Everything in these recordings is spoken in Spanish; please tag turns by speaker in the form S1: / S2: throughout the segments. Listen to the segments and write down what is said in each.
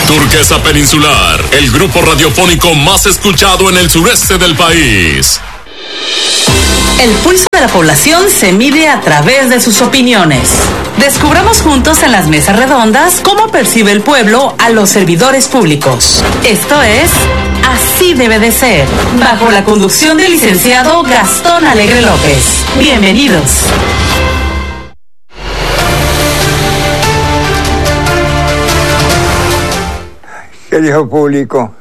S1: Turquesa Peninsular, el grupo radiofónico más escuchado en el sureste del país.
S2: El pulso de la población se mide a través de sus opiniones. Descubramos juntos en las mesas redondas cómo percibe el pueblo a los servidores públicos. Esto es Así debe de ser, bajo la conducción del licenciado Gastón Alegre López. Bienvenidos.
S3: Querido público,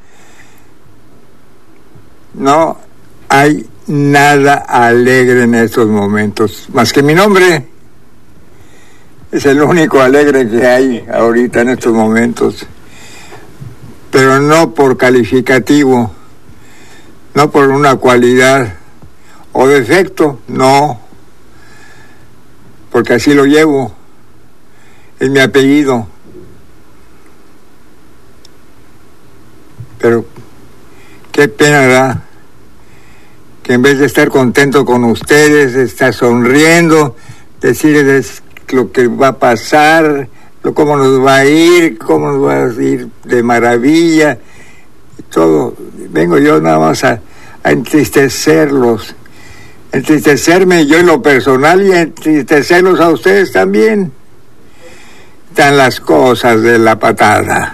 S3: no hay nada alegre en estos momentos, más que mi nombre. Es el único alegre que hay ahorita en estos momentos, pero no por calificativo, no por una cualidad o defecto, no, porque así lo llevo, es mi apellido. Pero qué pena da que en vez de estar contento con ustedes, estar sonriendo, decirles lo que va a pasar, cómo nos va a ir, cómo nos va a ir de maravilla, y todo. Vengo yo nada más a entristecerlos, entristecerme yo en lo personal y entristecerlos a ustedes también. Están las cosas de la patada.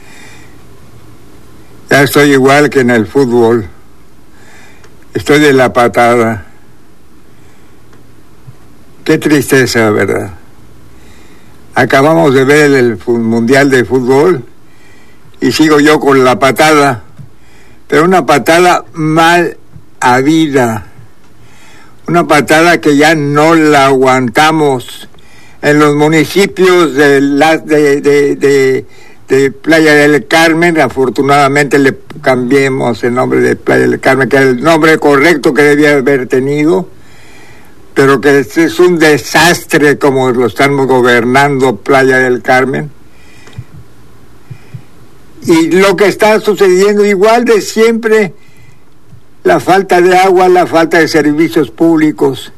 S3: Ya estoy igual que en el fútbol. Estoy de la patada. Qué tristeza, ¿verdad? Acabamos de ver el Mundial de Fútbol y sigo yo con la patada. Pero una patada mal habida. Una patada que ya no la aguantamos. En los municipios de Playa del Carmen, afortunadamente le cambiemos el nombre de Playa del Carmen, que era el nombre correcto que debía haber tenido, pero que es un desastre como lo estamos gobernando Playa del Carmen. Y lo que está sucediendo igual de siempre, la falta de agua, la falta de servicios públicos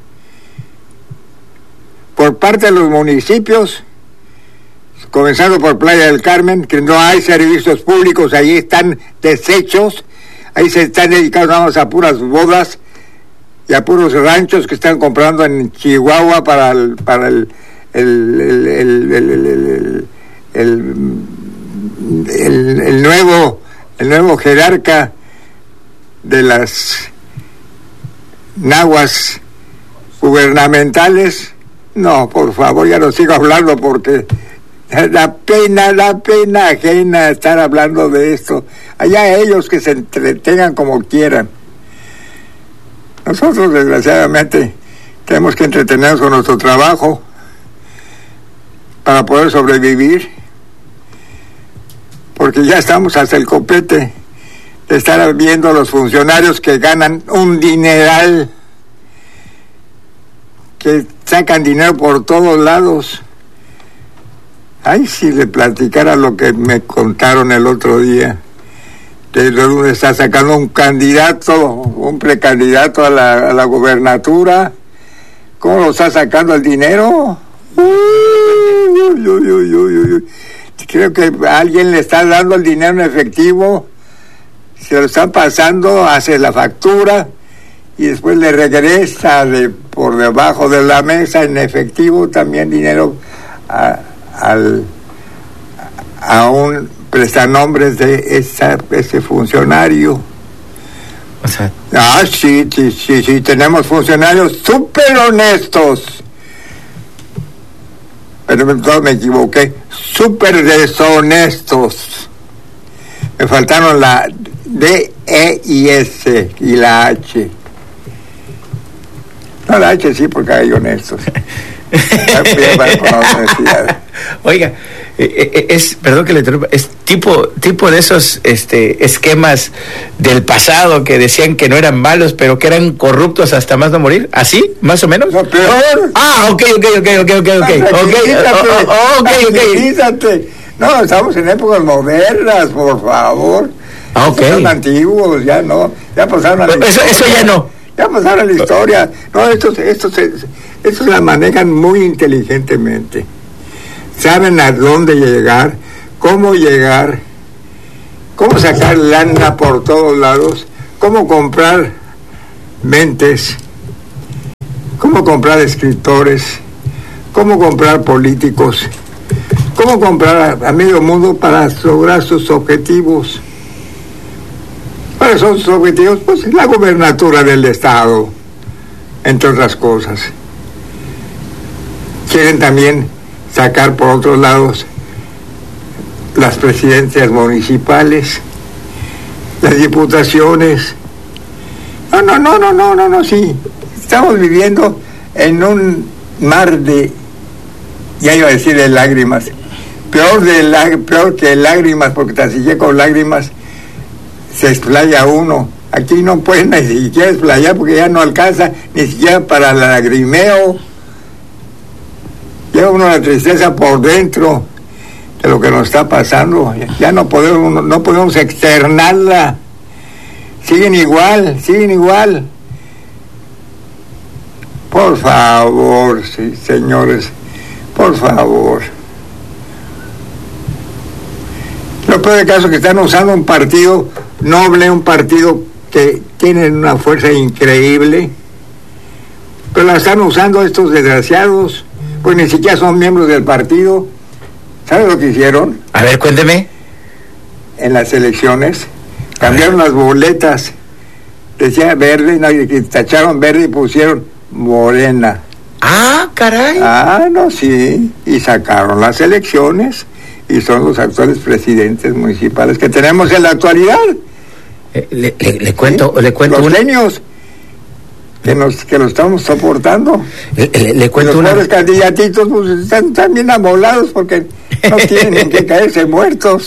S3: por parte de los municipios, comenzando por Playa del Carmen, que no hay servicios públicos, ahí están desechos, ahí se están dedicando nada más a puras bodas y a puros ranchos que están comprando en Chihuahua para el nuevo jerarca de las naguas gubernamentales. No, por favor, ya no sigo hablando porque da pena ajena estar hablando de esto. Allá ellos que se entretengan como quieran. Nosotros, desgraciadamente, tenemos que entretenernos con nuestro trabajo para poder sobrevivir, porque ya estamos hasta el copete de estar viendo a los funcionarios que ganan un dineral, que sacan dinero por todos lados. Ay, si le platicara lo que me contaron el otro día, de donde está sacando un candidato, un precandidato a la gobernatura, ¿cómo lo está sacando el dinero? Creo que alguien le está dando el dinero en efectivo, se lo están pasando, hace la factura y después le regresa por debajo de la mesa en efectivo también dinero a un prestanombres de ese funcionario.
S4: O sea,
S3: sí, tenemos funcionarios súper honestos, pero me equivoqué, súper deshonestos. Me faltaron la D, E y S y la H. No, la H sí, porque hay honestos.
S4: Oiga, perdón que le interrumpa, es tipo de esos esquemas del pasado que decían que no eran malos, pero que eran corruptos hasta más no morir, ¿así? ¿Más o menos?
S3: No, peor.
S4: Ok.
S3: No, estamos en épocas modernas, por favor. Son antiguos, ya no, ya pasaron a la historia.
S4: Eso ya no.
S3: Ya pasaron a la historia. No, estos la manejan muy inteligentemente. Saben a dónde llegar, cómo llegar, cómo sacar lana por todos lados, cómo comprar mentes, cómo comprar escritores, cómo comprar políticos, cómo comprar a medio mundo para lograr sus objetivos. ¿Cuáles son sus objetivos? Pues la gobernatura del Estado, entre otras cosas. Quieren también sacar por otros lados las presidencias municipales, las diputaciones. No, sí. Estamos viviendo en un mar de, ya iba a decir de lágrimas, peor que lágrimas, porque tan siquiera con lágrimas se explaya uno. Aquí no pueden ni siquiera explayar porque ya no alcanza ni siquiera para el lagrimeo. Lleva uno la tristeza por dentro de lo que nos está pasando. Ya no podemos externarla. Siguen igual. Por favor, sí, señores, por favor. Lo peor del caso es que están usando un partido noble, un partido que tiene una fuerza increíble, pero la están usando estos desgraciados, pues ni siquiera son miembros del partido. ¿Sabes lo que hicieron?
S4: A ver, cuénteme.
S3: En las elecciones cambiaron las boletas, decía verde, y tacharon verde y pusieron Morena.
S4: Ah, caray.
S3: No, sí, y sacaron las elecciones y son los actuales presidentes municipales que tenemos en la actualidad.
S4: Le cuento
S3: los leños que lo estamos soportando.
S4: Le cuento
S3: los pobres candidatitos pues están bien amolados porque no tienen en qué caerse muertos.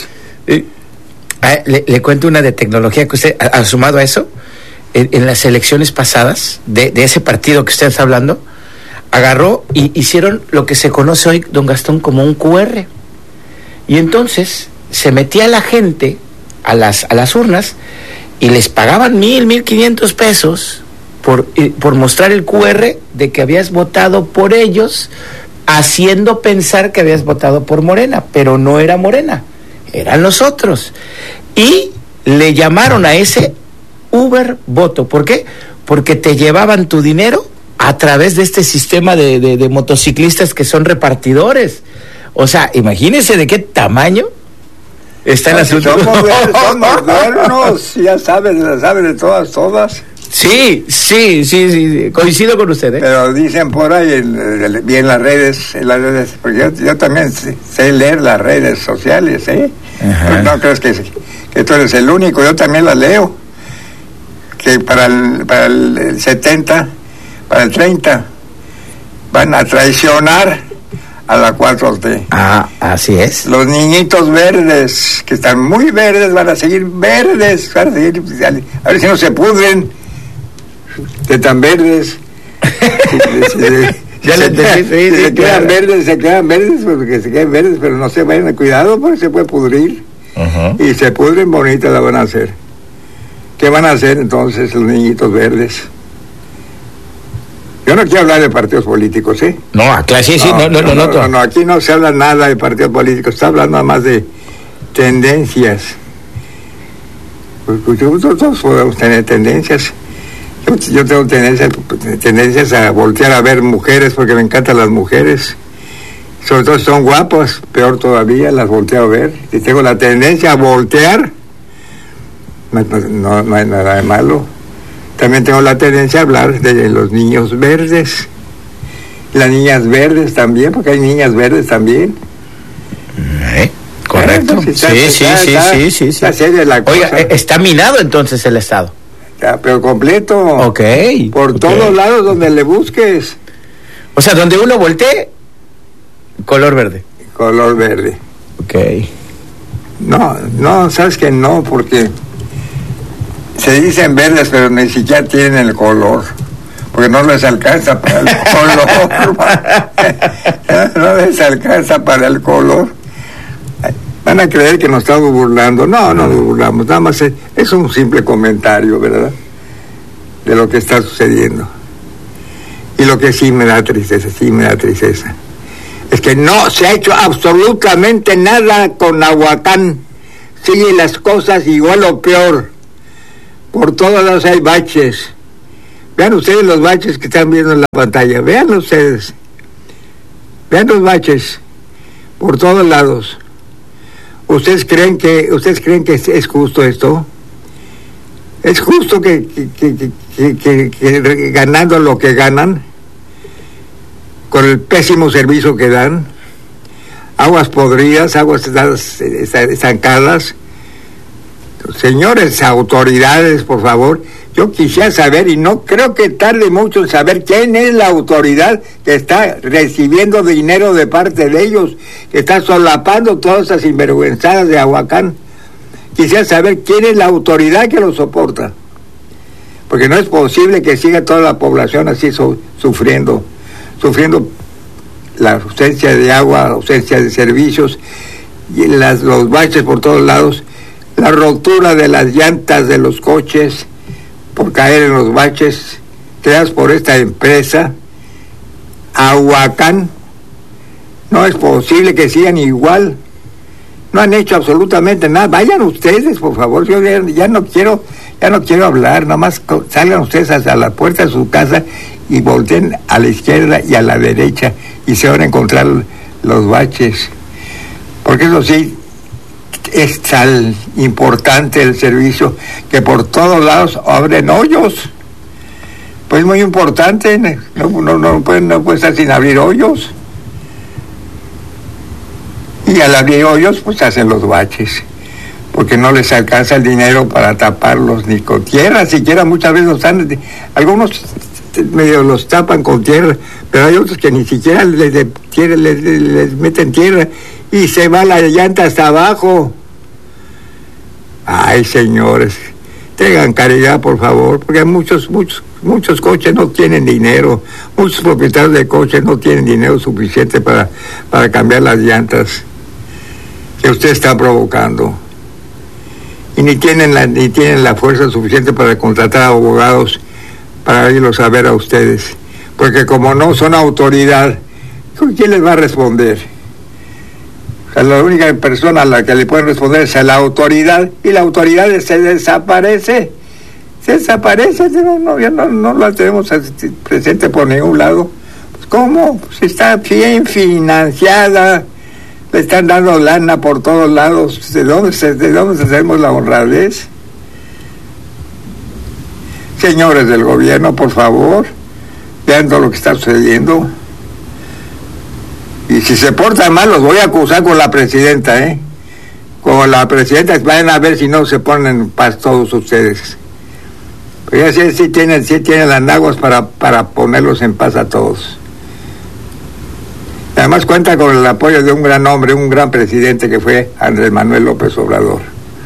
S4: Le cuento una de tecnología que usted ha sumado a eso. En las elecciones pasadas de ese partido que usted está hablando, agarró y hicieron lo que se conoce hoy, don Gastón, como un QR. Y entonces se metía la gente a las urnas y les pagaban 1,500 pesos por mostrar el QR de que habías votado por ellos, haciendo pensar que habías votado por Morena, pero no era Morena, eran los otros. Y le llamaron a ese Uber voto. ¿Por qué? Porque te llevaban tu dinero a través de este sistema de motociclistas que son repartidores. O sea, imagínense de qué tamaño está el asunto.
S3: Somos modernos, ya sabes de todas.
S4: Sí, coincido con usted, ¿eh?
S3: Pero dicen por ahí, vi en las redes, porque yo también sé leer las redes sociales, ¿eh? Pues no crees que tú eres el único, yo también las leo. Que para el 70, para el 30, van a traicionar a la 4T.
S4: Así es.
S3: Los niñitos verdes, que están muy verdes, van a seguir verdes, a ver si no se pudren de tan verdes. Se quedan verdes, porque se quedan verdes, pero no se vayan, cuidado porque se puede pudrir. Y se pudren, bonitas la van a hacer. ¿Qué van a hacer entonces los niñitos verdes? Yo no quiero hablar de partidos políticos, ¿eh?
S4: No,
S3: No, aquí no se habla nada de partidos políticos, está hablando nada más de tendencias. Pues todos podemos tener tendencias. Yo tengo tendencias a voltear a ver mujeres porque me encantan las mujeres. Sobre todo si son guapas, peor todavía, las volteo a ver. Si tengo la tendencia a voltear, no hay nada de malo. También tengo la tendencia a hablar de los niños verdes, las niñas verdes también, porque hay niñas verdes también.
S4: Correcto. Sí.
S3: Está seria la cosa.
S4: Oiga, está minado entonces el Estado.
S3: Pero completo.
S4: Ok.
S3: Por todos lados donde le busques.
S4: O sea, donde uno voltee, color verde.
S3: Color verde.
S4: Ok.
S3: No, sabes que no, porque se dicen verdes, pero ni siquiera tienen el color, porque no les alcanza para el color. No les alcanza para el color. Van a creer que nos estamos burlando. No nos burlamos, nada más es un simple comentario, ¿verdad?, de lo que está sucediendo. Y lo que sí me da tristeza. Es que no se ha hecho absolutamente nada con Ahuacán. Siguen las cosas igual o peor. Por todos lados hay baches. Vean ustedes los baches que están viendo en la pantalla. Vean ustedes. Vean los baches por todos lados. ¿Ustedes creen que es justo esto? ¿Es justo que ganando lo que ganan, con el pésimo servicio que dan, aguas podridas, aguas estancadas? Señores autoridades, por favor, yo quisiera saber, y no creo que tarde mucho en saber quién es la autoridad que está recibiendo dinero de parte de ellos, que está solapando todas esas sinvergüenzadas de Ahuacán. Quisiera saber quién es la autoridad que lo soporta, porque no es posible que siga toda la población así sufriendo la ausencia de agua, la ausencia de servicios, y los baches por todos lados, la rotura de las llantas de los coches por caer en los baches creados por esta empresa Ahuacán. No es posible que sigan igual. No han hecho absolutamente nada. Vayan ustedes, por favor. Yo ya no quiero hablar. Nada más salgan ustedes hacia la puerta de su casa y volteen a la izquierda y a la derecha y se van a encontrar los baches. Porque eso sí, es tan importante el servicio que por todos lados abren hoyos. Pues muy importante. No puede estar sin abrir hoyos. Y al abrir hoyos, pues hacen los baches, porque no les alcanza el dinero para taparlos ni con tierra, siquiera muchas veces algunos medio los tapan con tierra, pero hay otros que ni siquiera les meten tierra y se va la llanta hasta abajo. Ay, señores, tengan caridad, por favor, porque muchos coches no tienen dinero, muchos propietarios de coches no tienen dinero suficiente para cambiar las llantas que usted está provocando, y ni tienen la fuerza suficiente para contratar abogados para irlos a ver a ustedes, porque como no son autoridad, ¿quién les va a responder? O sea, la única persona a la que le pueden responder es a la autoridad, y la autoridad se desaparece, no la tenemos presente por ningún lado. Pues ¿cómo? Pues está bien financiada, le están dando lana por todos lados. ¿De dónde hacemos la honradez? Señores del gobierno, por favor, vean todo lo que está sucediendo. Y si se portan mal, los voy a acusar con la presidenta, Con la presidenta, vayan a ver si no se ponen en paz todos ustedes. Pero ya sí tienen las naguas para ponerlos en paz a todos. Además cuenta con el apoyo de un gran hombre, un gran presidente que fue Andrés Manuel López Obrador,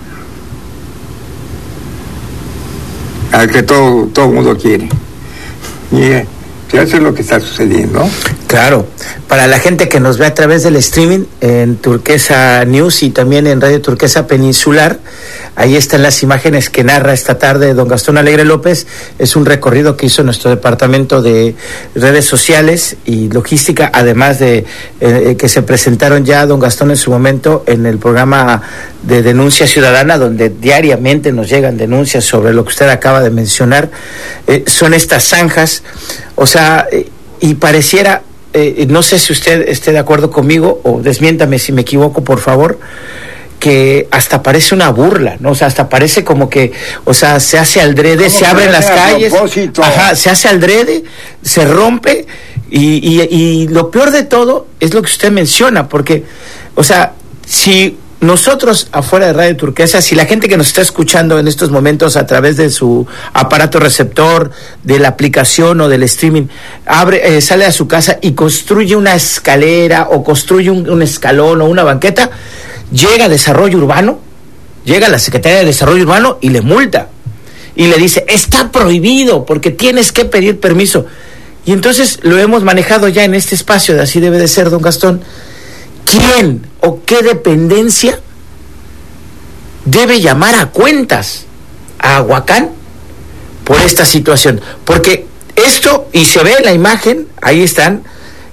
S3: al que todo el mundo quiere. Y eso es lo que está sucediendo.
S4: Claro, para la gente que nos ve a través del streaming en Turquesa News y también en Radio Turquesa Peninsular, ahí están las imágenes que narra esta tarde don Gastón Alegre López. Es un recorrido que hizo nuestro departamento de redes sociales y logística, además de que se presentaron ya don Gastón en su momento en el programa de Denuncia Ciudadana, donde diariamente nos llegan denuncias sobre lo que usted acaba de mencionar. Son estas zanjas, o sea, y pareciera, no sé si usted esté de acuerdo conmigo o desmiéntame si me equivoco, por favor, que hasta parece una burla, ¿no? O sea, hasta parece como que, o sea, se hace adrede, se abren las calles, se hace adrede, se rompe, y lo peor de todo es lo que usted menciona, porque, o sea, si nosotros afuera de Radio Turquesa, si la gente que nos está escuchando en estos momentos a través de su aparato receptor, de la aplicación o del streaming, sale a su casa y construye una escalera o construye un escalón o una banqueta, llega a Desarrollo Urbano, llega la Secretaría de Desarrollo Urbano y le multa. Y le dice, está prohibido porque tienes que pedir permiso. Y entonces lo hemos manejado ya en este espacio, de así debe de ser, don Gastón. ¿Quién o qué dependencia debe llamar a cuentas a Ahuacán por esta situación? Porque esto, y se ve en la imagen, ahí están,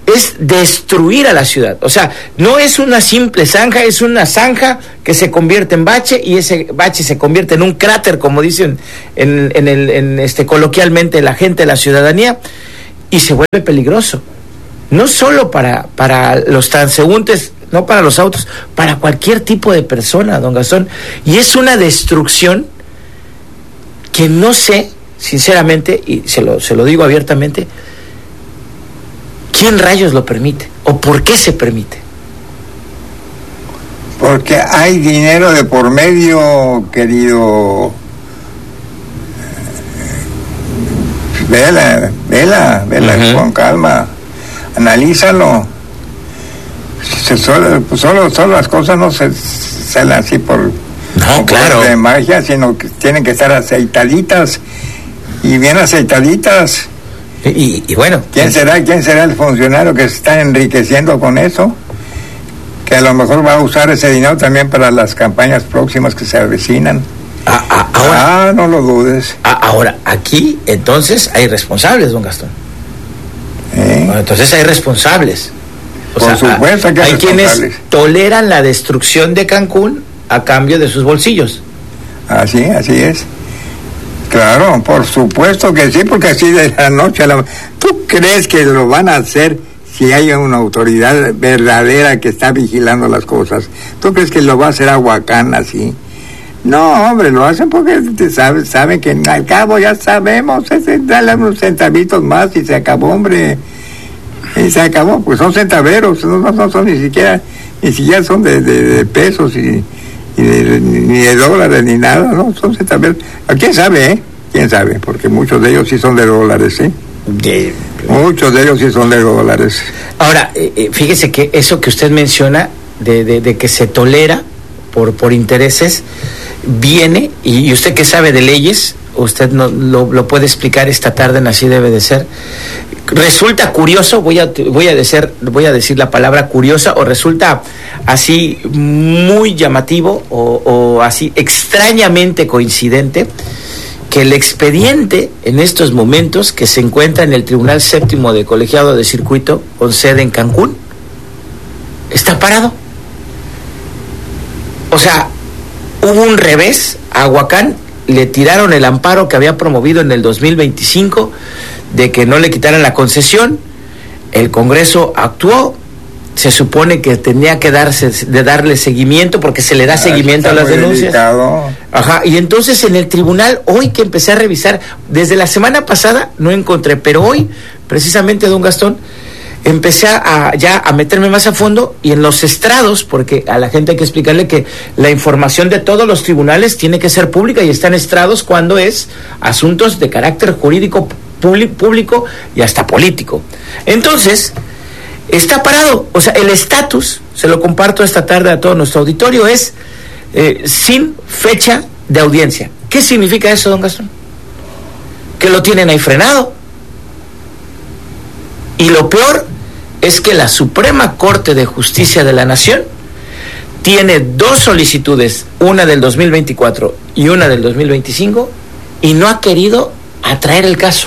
S4: es destruir a la ciudad. O sea, no es una simple zanja, es una zanja que se convierte en bache, y ese bache se convierte en un cráter, como dicen coloquialmente la gente, la ciudadanía, y se vuelve peligroso. No solo para los transeúntes, no para los autos, para cualquier tipo de persona, don Gastón. Y es una destrucción que no sé, sinceramente, y se lo digo abiertamente, ¿quién rayos lo permite? ¿O por qué se permite?
S3: Porque hay dinero de por medio, querido. Vela con calma, analízalo. Solo las cosas no se salen así por
S4: claro,
S3: de magia, sino que tienen que estar aceitaditas, y bien aceitaditas.
S4: Y bueno,
S3: ¿Quién será el funcionario que se está enriqueciendo con eso? Que a lo mejor va a usar ese dinero también para las campañas próximas que se avecinan.
S4: Ahora,
S3: no lo dudes.
S4: Ahora, aquí entonces hay responsables, don Gastón. Bueno, entonces hay responsables.
S3: Por supuesto que hay
S4: quienes toleran la destrucción de Cancún a cambio de sus bolsillos.
S3: Así es. Claro, por supuesto que sí, porque así de la noche a la... ¿Tú crees que lo van a hacer si hay una autoridad verdadera que está vigilando las cosas? ¿Tú crees que lo va a hacer Aguacán así? No, hombre, lo hacen porque saben que al cabo ya sabemos, dale unos centavitos más y se acabó, hombre. Y se acabó, pues son centaveros, no son ni siquiera son de pesos ni de dólares ni nada, no, son centaveros. ¿Quién sabe, ¿Quién sabe? Porque muchos de ellos sí son de dólares, ¿sí? Muchos de ellos sí son de dólares.
S4: Ahora, fíjese que eso que usted menciona de que se tolera por intereses, viene, y usted que sabe de leyes, usted lo puede explicar esta tarde en Así Debe de Ser. Resulta curioso, voy a decir la palabra curiosa, o resulta así muy llamativo o así extrañamente coincidente, que el expediente en estos momentos que se encuentra en el Tribunal Séptimo de Colegiado de Circuito con sede en Cancún está parado. O sea, hubo un revés a Aguacán, le tiraron el amparo que había promovido en el 2025 de que no le quitaran la concesión. El Congreso actuó, se supone que tenía que darle seguimiento, porque se le da seguimiento a las denuncias.
S3: Delicado.
S4: Y entonces en el tribunal, hoy que empecé a revisar, desde la semana pasada no encontré, pero hoy, precisamente, don Gastón, empecé a meterme más a fondo, y en los estrados, porque a la gente hay que explicarle que la información de todos los tribunales tiene que ser pública, y está en estrados cuando es asuntos de carácter jurídico público y hasta político. Entonces, está parado. O sea, el estatus, se lo comparto esta tarde a todo nuestro auditorio, es sin fecha de audiencia. ¿Qué significa eso, don Gastón? Que lo tienen ahí frenado. Y lo peor es que la Suprema Corte de Justicia de la Nación tiene 2 solicitudes, una del 2024 y una del 2025, y no ha querido atraer el caso.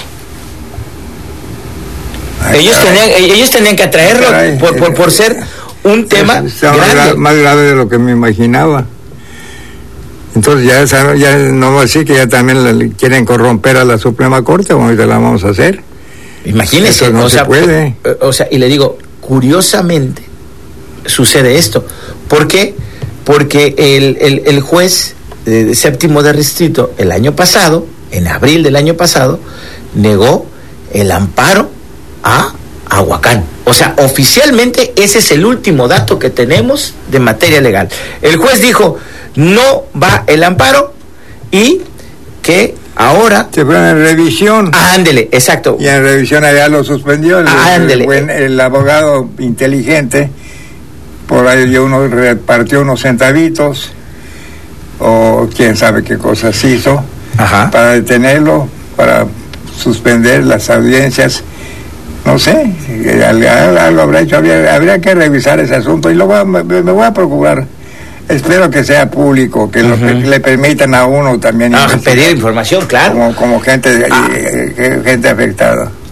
S4: Ellos tenían que atraerlo por ser un tema grande.
S3: Más grave de lo que me imaginaba. Entonces ya no voy a decir que ya también quieren corromper a la Suprema Corte, bueno, ahorita la vamos a hacer.
S4: Imagínese,
S3: eso no se puede.
S4: Y le digo, curiosamente sucede esto. ¿Por qué? Porque el juez séptimo de distrito el año pasado, en abril del año pasado, negó el amparo a Aguacán. O sea, oficialmente ese es el último dato que tenemos de materia legal. El juez dijo, no va el amparo, y que ahora...
S3: Se fue en revisión.
S4: Ándele, exacto.
S3: Y en revisión allá lo suspendió el abogado inteligente, por ahí uno repartió unos centavitos, o quién sabe qué cosas hizo, para detenerlo, para suspender las audiencias. No sé, algo habrá hecho, habría que revisar ese asunto, y luego me voy a procurar. Espero que sea público, que le permitan a uno también
S4: pedir información, claro.
S3: Como gente afectada.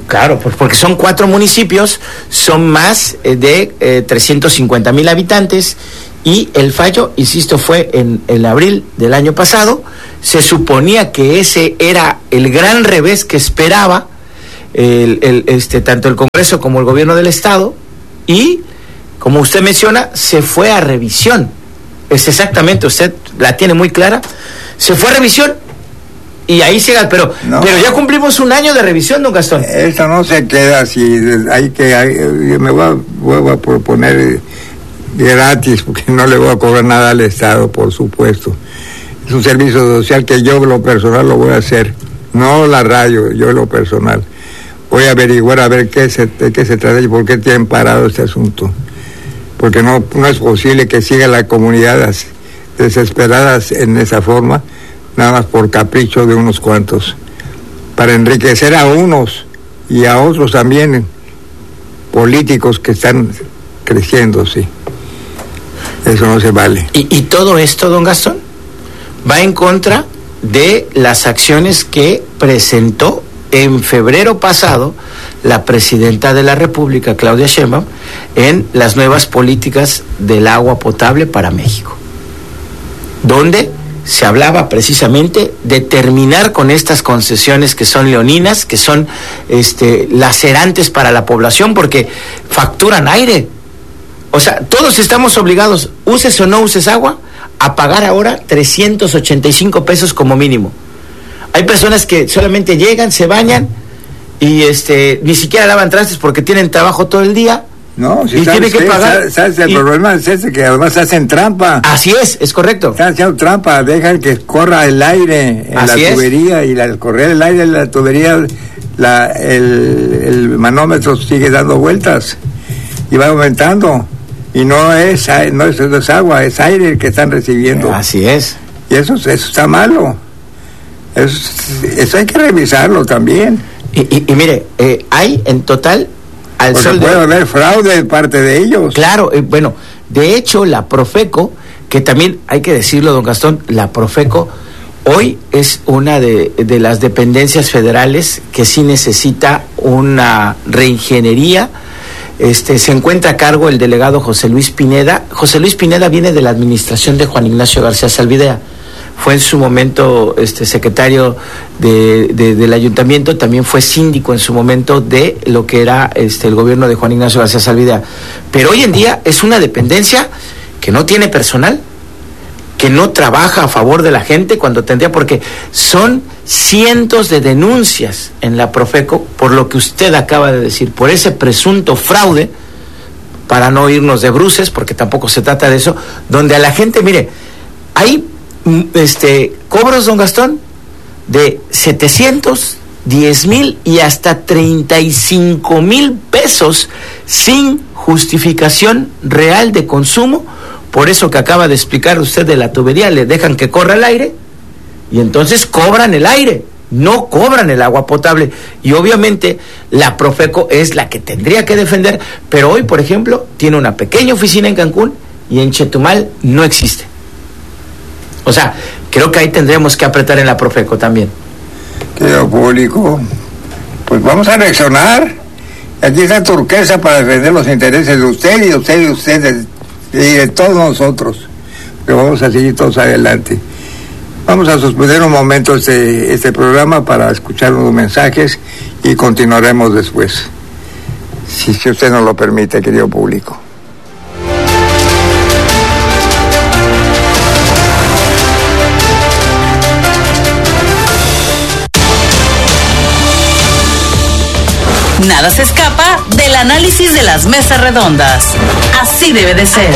S4: Claro, porque son 4 municipios, son más de 350,000 habitantes, y el fallo, insisto, fue en el abril del año pasado. Se suponía que ese era el gran revés que esperaba tanto el Congreso como el gobierno del Estado, y, como usted menciona, se fue a revisión. Es exactamente, usted la tiene muy clara, se fue a revisión, y ahí siga, pero ya cumplimos un año de revisión, don Gastón.
S3: Esto no se queda así, yo me voy a proponer gratis, porque no le voy a cobrar nada al Estado, por supuesto. Es un servicio social que yo, lo personal, lo voy a hacer, no la radio, yo lo personal. Voy a averiguar a ver de qué se trata y por qué tienen parado este asunto. Porque no es posible que siga la comunidad desesperadas en esa forma, nada más por capricho de unos cuantos, para enriquecer a unos y a otros también, políticos que están creciendo, sí. Eso no se vale.
S4: Y todo esto, don Gastón, va en contra de las acciones que presentó en febrero pasado la presidenta de la República, Claudia Sheinbaum, en las nuevas políticas del agua potable para México, donde se hablaba precisamente de terminar con estas concesiones que son leoninas, que son lacerantes para la población, porque facturan aire. O sea, todos estamos obligados, uses o no uses agua, a pagar ahora 385 pesos como mínimo. Hay personas que solamente llegan, se bañan y ni siquiera lavan trastes porque tienen trabajo todo el día.
S3: No, si
S4: y tienen que pagar.
S3: El problema es ese, que además hacen trampa.
S4: Así es correcto.
S3: Están haciendo trampa, dejan que corra el aire en la tubería, y al correr el aire en la tubería, el manómetro sigue dando vueltas y va aumentando. Y no es agua, es aire que están recibiendo.
S4: Así es.
S3: Y eso está malo. Eso hay que revisarlo también.
S4: Y mire, hay en total, al
S3: porque
S4: sol de...
S3: puede haber fraude de parte de ellos.
S4: Claro, bueno, de hecho la Profeco, que también hay que decirlo, don Gastón, la Profeco hoy es una de las dependencias federales que sí necesita una reingeniería. Se encuentra a cargo el delegado José Luis Pineda. José Luis Pineda viene de la administración de Juan Ignacio García Zalvidea. Fue en su momento secretario del ayuntamiento, también fue síndico en su momento de lo que era el gobierno de Juan Ignacio García Zalvidea. Pero hoy en día es una dependencia que no tiene personal, que no trabaja a favor de la gente cuando tendría, porque son cientos de denuncias en la Profeco por lo que usted acaba de decir, por ese presunto fraude, para no irnos de bruces, porque tampoco se trata de eso, donde a la gente, mire, hay cobros, don Gastón, de 710,000 y hasta 35,000 pesos sin justificación real de consumo. Por eso que acaba de explicar usted de la tubería, le dejan que corra el aire y entonces cobran el aire, no cobran el agua potable. Y obviamente la Profeco es la que tendría que defender, pero hoy, por ejemplo, tiene una pequeña oficina en Cancún y en Chetumal no existe. O sea, creo que ahí tendremos que apretar en la Profeco también.
S3: Querido público, pues vamos a reaccionar. Aquí está Turquesa para defender los intereses de usted y de usted y de ustedes y de todos nosotros. Pero vamos a seguir todos adelante. Vamos a suspender un momento este programa para escuchar unos mensajes y continuaremos después, si usted nos lo permite, querido público.
S2: Nada se escapa del análisis de las mesas redondas. Así debe de ser.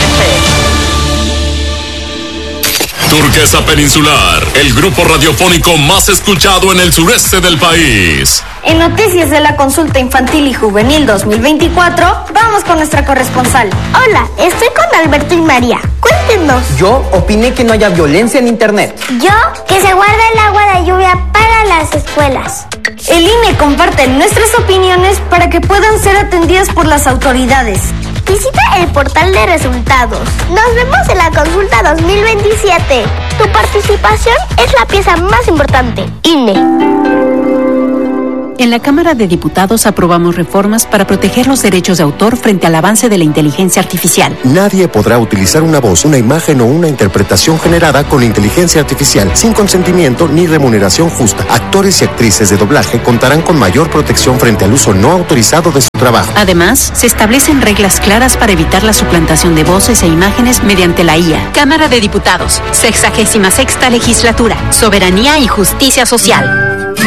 S1: Turquesa Peninsular, el grupo radiofónico más escuchado en el sureste del país.
S5: En noticias de la consulta infantil y juvenil 2024, vamos con nuestra corresponsal.
S6: Hola, estoy con Alberto y María. Cuéntenos.
S7: Yo opiné que no haya violencia en internet.
S6: Yo, que se guarde el agua de lluvia para las escuelas.
S5: El INE comparte nuestras opiniones para que puedan ser atendidas por las autoridades.
S6: Visita el portal de resultados. Nos vemos en la consulta 2027. Tu participación es la pieza más importante. INE.
S8: En la Cámara de Diputados aprobamos reformas para proteger los derechos de autor frente al avance de la inteligencia artificial.
S9: Nadie podrá utilizar una voz, una imagen o una interpretación generada con inteligencia artificial sin consentimiento ni remuneración justa. Actores y actrices de doblaje contarán con mayor protección frente al uso no autorizado de su trabajo.
S8: Además, se establecen reglas claras para evitar la suplantación de voces e imágenes mediante la IA.
S10: Cámara de Diputados, 66ª Legislatura, Soberanía y Justicia Social.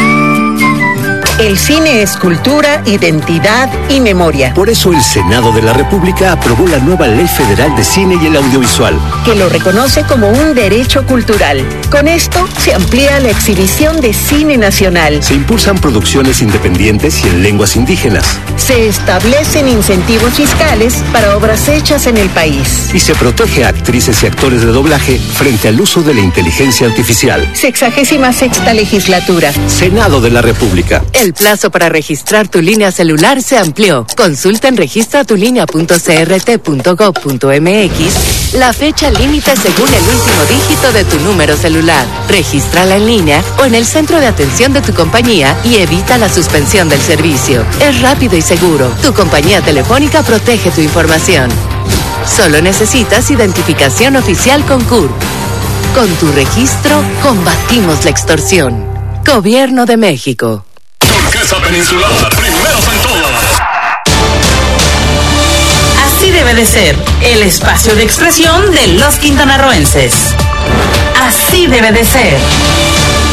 S11: El cine es cultura, identidad y memoria.
S12: Por eso el Senado de la República aprobó la nueva Ley Federal de Cine y el Audiovisual,
S11: que lo reconoce como un derecho cultural. Con esto se amplía la exhibición de cine nacional.
S12: Se impulsan producciones independientes y en lenguas indígenas.
S11: Se establecen incentivos fiscales para obras hechas en el país.
S12: Y se protege a actrices y actores de doblaje frente al uso de la inteligencia artificial.
S11: 66ª Legislatura.
S12: Senado de la República.
S13: El plazo para registrar tu línea celular se amplió. Consulta en registratulinea.crt.gov.mx la fecha límite según el último dígito de tu número celular. Regístrala en línea o en el centro de atención de tu compañía y evita la suspensión del servicio. Es rápido y seguro. Tu compañía telefónica protege tu información. Solo necesitas identificación oficial con CURP. Con tu registro, combatimos la extorsión. Gobierno de México.
S1: Turquesa Peninsular, primeros en todo.
S2: Así debe de ser el espacio de expresión de los quintanarroenses. Así debe de ser.